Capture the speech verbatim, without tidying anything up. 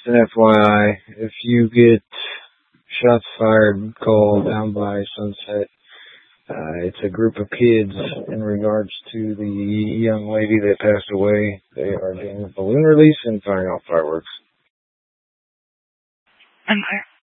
an F Y I, if you get shots fired called down by Sunset, uh, it's a group of kids in regards to the young lady that passed away. They are doing a balloon release and firing off fireworks. And